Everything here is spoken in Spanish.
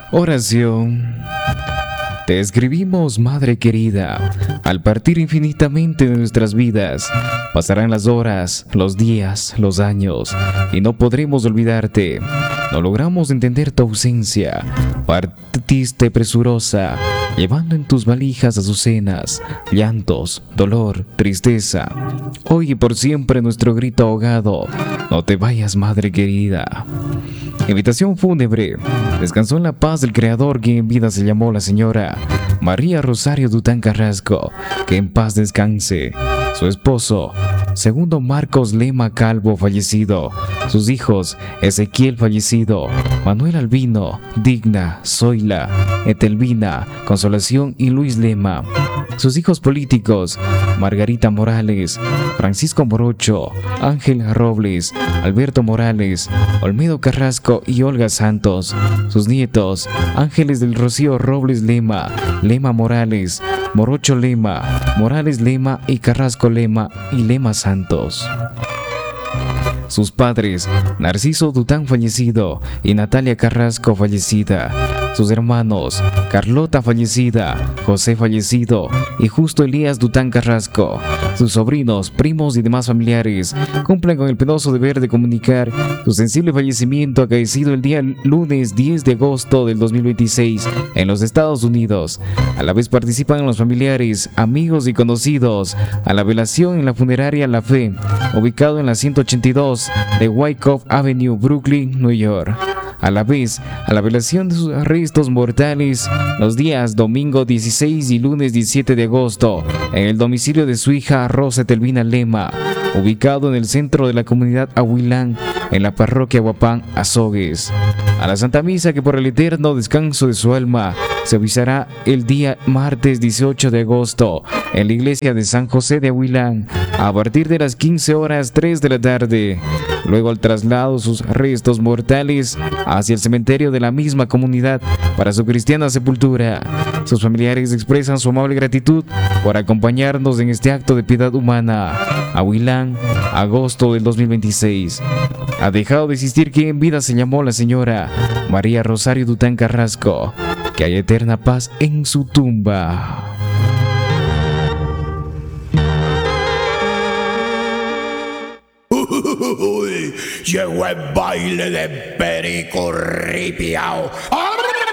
Oración. Te escribimos, Madre querida, al partir infinitamente de nuestras vidas, pasarán las horas, los días, los años, y no podremos olvidarte. No logramos entender tu ausencia. Partiste presurosa, llevando en tus valijas azucenas, llantos, dolor, tristeza. Hoy y por siempre nuestro grito ahogado. No te vayas, Madre querida. Invitación fúnebre. Descansó en la paz del Creador, quien en vida se llamó la señora María Rosario Dután Carrasco. Que en paz descanse. Su esposo, segundo Marcos Lema Calvo, fallecido. Sus hijos, Ezequiel, fallecido. Manuel Albino, Digna, Zoila, Etelvina, Consolación y Luis Lema. Sus hijos políticos, Margarita Morales, Francisco Morocho, Ángel Robles, Alberto Morales, Olmedo Carrasco y Olga Santos. Sus nietos, Ángeles del Rocío Robles Lema, Lema Morales, Morocho Lema, Morales Lema y Carrasco Lema y Lema Santos. Sus padres, Narciso Dután fallecido y Natalia Carrasco fallecida. Sus hermanos, Carlota fallecida, José fallecido y Justo Elías Dután Carrasco. Sus sobrinos, primos y demás familiares cumplen con el penoso deber de comunicar su sensible fallecimiento acaecido el día lunes 10 de agosto del 2026 en los Estados Unidos. A la vez participan los familiares, amigos y conocidos a la velación en la funeraria La Fe, ubicado en la 182 de Wyckoff Avenue, Brooklyn, New York. A la vez, a la velación de sus restos mortales los días domingo 16 y lunes 17 de agosto en el domicilio de su hija Rosa Etelvina Lema, ubicado en el centro de la comunidad Ahuilán, en la parroquia Huapán, Azogues. A la Santa Misa, que por el eterno descanso de su alma se avisará el día martes 18 de agosto en la iglesia de San José de Ahuilán a partir de las 15 horas 3 de la tarde. Luego al traslado sus restos mortales hacia el cementerio de la misma comunidad para su cristiana sepultura. Sus familiares expresan su amable gratitud por acompañarnos en este acto de piedad humana. Ahuilán, agosto del 2026. Ha dejado de existir quien en vida se llamó la señora María Rosario Dután Carrasco. Que haya eterna paz en su tumba. Uy, llegó el baile de Perico Ripiao. ¡Abre!